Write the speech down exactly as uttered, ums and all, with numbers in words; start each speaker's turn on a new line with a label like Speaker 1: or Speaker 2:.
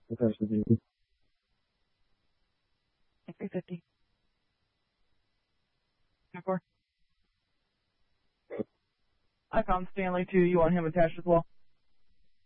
Speaker 1: Attach the D V D.
Speaker 2: three fifty. Four. I found Stanley too. You want him attached as well?